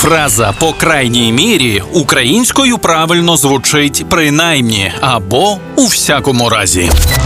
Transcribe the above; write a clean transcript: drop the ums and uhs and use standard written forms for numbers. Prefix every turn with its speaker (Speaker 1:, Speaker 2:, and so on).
Speaker 1: Фраза «по крайній мірі» українською правильно звучить «принаймні» або «у всякому разі».